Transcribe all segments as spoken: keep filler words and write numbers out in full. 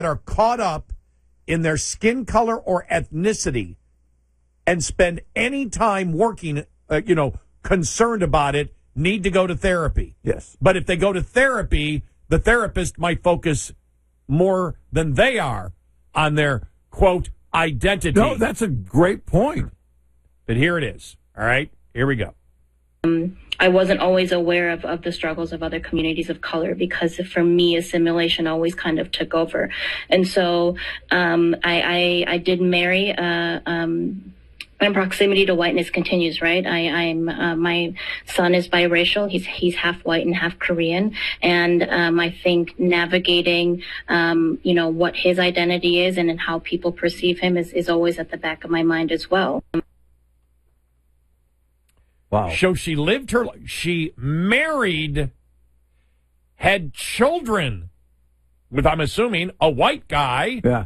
that are caught up in their skin color or ethnicity and spend any time working, uh, you know, concerned about it, need to go to therapy. Yes. But if they go to therapy, the therapist might focus more than they are on their, quote, identity. No, that's a great point. But here it is. All right, here we go. Um, I wasn't always aware of, of the struggles of other communities of color because for me, assimilation always kind of took over. And so um, I, I, I did marry uh, um, and proximity to whiteness continues, right? I, I'm uh, my son is biracial. He's he's half white and half Korean, and um, I think navigating, um, you know, what his identity is and, and how people perceive him is, is always at the back of my mind as well. Wow. So she lived her life. She married, had children with, I'm assuming, a white guy. Yeah.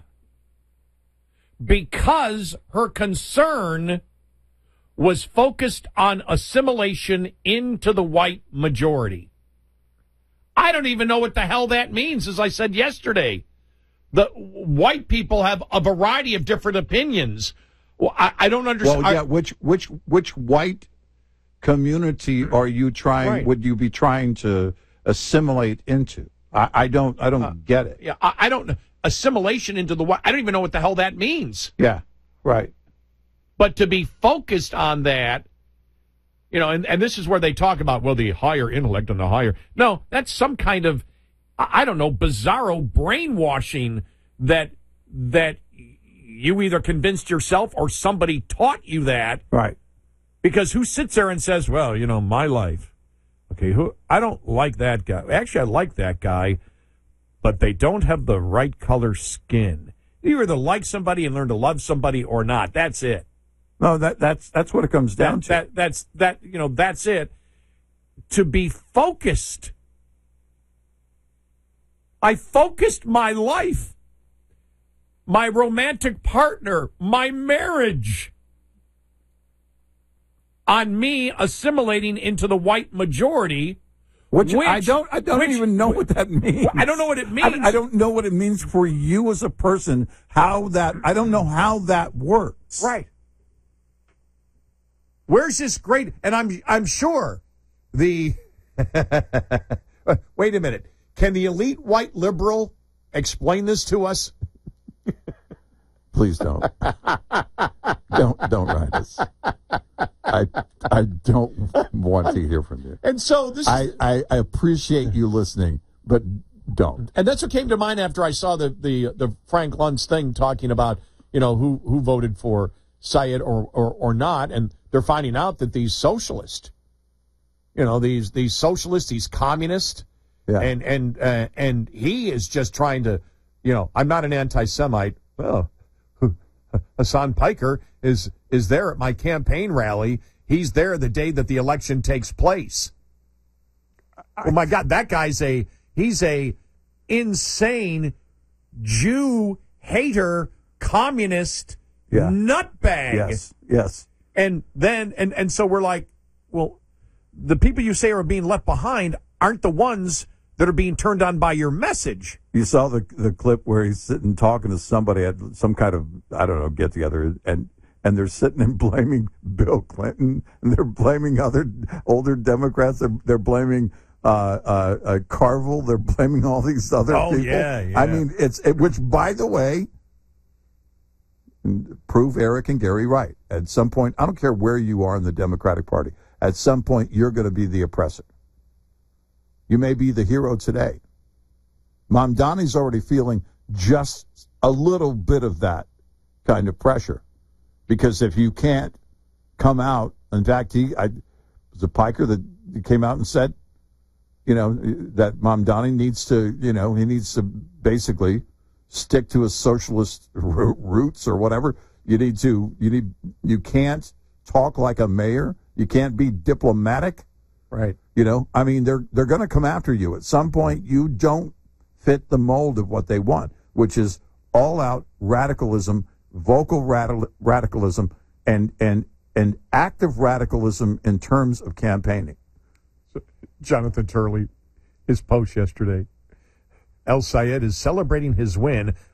Because her concern was focused on assimilation into the white majority. I don't even know what the hell that means, as I said yesterday. The white people have a variety of different opinions. Well, I, I don't understand. Well, yeah, which which which white community are you trying? Right. Would you be trying to assimilate into? I, I don't. I don't uh, get it. Yeah, I, I don't. Assimilation into the white. I don't even know what the hell that means. Yeah, right. But to be focused on that, you know, and, and this is where they talk about, well, the higher intellect and the higher. No, that's some kind of, I don't know, bizarro brainwashing that that you either convinced yourself or somebody taught you that. Right. Because who sits there and says, well, you know, my life. Okay, who I don't like that guy. Actually, I like that guy, but they don't have the right color skin. You either like somebody and learn to love somebody or not. That's it. No, that that's that's what it comes down that, to. That, that's that. You know, that's it. To be focused. I focused my life, my romantic partner, my marriage on me assimilating into the white majority. Which, which I don't, I don't which, even know what that means. I don't know what it means. I, I don't know what it means for you as a person. How that, I don't know how that works. Right. Where's this great? And I'm, I'm sure the. Wait a minute. Can the elite white liberal explain this to us? Please don't. don't don't write us. I I don't want to hear from you. And so this. I, I, I appreciate you listening, but don't. And that's what came to mind after I saw the the, the Frank Luntz thing talking about, you know, who who voted for Syed or, or or not, and they're finding out that these socialists, you know, these these socialists, these communists, yeah. and and uh, and he is just trying to, you know, I'm not an anti-Semite. Well, Hassan Piker is is there at my campaign rally. He's there the day that the election takes place. Oh my God, that guy's a he's a insane Jew hater, communist yeah. nutbag. Yes, yes. And then and and so we're like, well, the people you say are being left behind aren't the ones that are being turned on by your message. You saw the the clip where he's sitting talking to somebody at some kind of, I don't know, get together, and and they're sitting and blaming Bill Clinton, and they're blaming other older Democrats. They're, they're blaming uh, uh, uh, Carville. They're blaming all these other oh, people. Yeah, yeah. I mean, it's it, which, by the way, prove Eric and Gary right. At some point, I don't care where you are in the Democratic Party. At some point, you're going to be the oppressor. You may be the hero today. Mamdani's already feeling just a little bit of that kind of pressure. Because if you can't come out, in fact, he, I, was it Piker that came out and said, you know, that Mamdani needs to, you know, he needs to basically stick to his socialist roots or whatever. You need to, you need, you can't talk like a mayor. You can't be diplomatic. Right. You know, I mean, they're they're going to come after you. At some point, you don't fit the mold of what they want, which is all-out radicalism, vocal radical, radicalism, and and and active radicalism in terms of campaigning. So, Jonathan Turley, his post yesterday, El Sayed is celebrating his win